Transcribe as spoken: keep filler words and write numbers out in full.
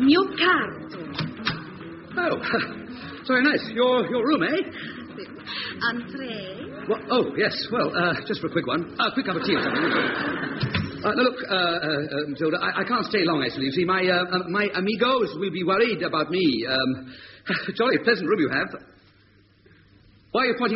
mio carto. Oh, very nice. Your your room, eh? Entree? Well, oh, yes. Well, uh, just for a quick one. A uh, quick cup of tea or something. Uh, now, look, uh, uh, Matilda, I, I can't stay long, actually. You see, my uh, uh, my amigos will be worried about me. Um, jolly pleasant room you have. Why are you pointing